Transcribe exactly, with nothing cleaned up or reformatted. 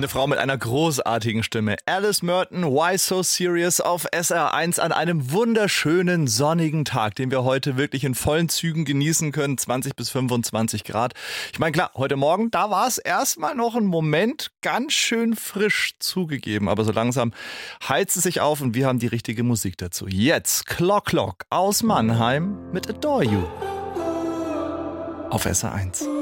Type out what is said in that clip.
Eine Frau mit einer großartigen Stimme. Alice Merton, Why So Serious auf S R eins an einem wunderschönen sonnigen Tag, den wir heute wirklich in vollen Zügen genießen können. zwanzig bis fünfundzwanzig Grad. Ich meine, klar, heute Morgen, da war es erstmal noch ein Moment ganz schön frisch zugegeben. Aber so langsam heizt es sich auf und wir haben die richtige Musik dazu. Jetzt Clock Clock aus Mannheim mit Adore You auf S R eins.